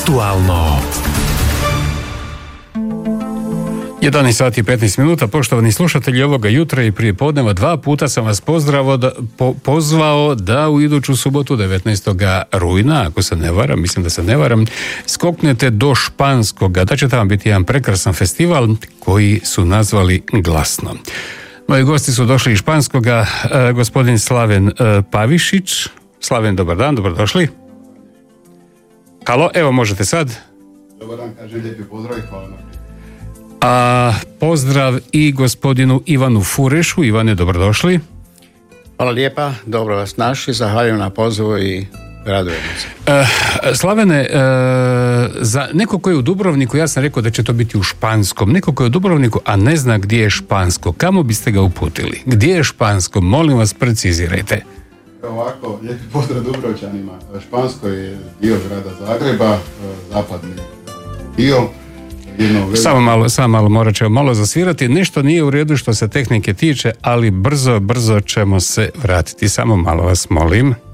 Aktualno. 11 sati i 15 minuta, poštovani slušatelji, ovoga jutra i prije podneva 2 puta sam vas pozvao da u iduću subotu 19. rujna, ako se ne varam, mislim da se ne varam, skoknete do Španskoga, da će tamo biti jedan prekrasan festival koji su nazvali Glasno. Moji gosti su došli iz Španskoga, gospodin Slaven Pavišić. Slaven, dobar dan, dobrodošli. Halo, evo možete sad. Dobar dan, kažem lijepi pozdrav i hvala na pozdrav i gospodinu Ivanu Furešu. Ivane, dobrodošli. Hvala lijepa, dobro vas našli, zahvaljujem na pozivu i radujemo se. Slavene, za neko koji je u Dubrovniku, ja sam rekao da će to biti u Španskom, neko koji je u Dubrovniku, a ne zna gdje je Špansko, kamo biste ga uputili? Gdje je Špansko? Molim vas, precizirajte. Ovako, lijepi pozdrav Dubrovčanima. Špansko je dio grada Zagreba, zapadni dio. Samo malo, morat ćemo malo zasvirati. Nešto nije u redu što se tehnike tiče, ali brzo ćemo se vratiti. Samo malo vas molim.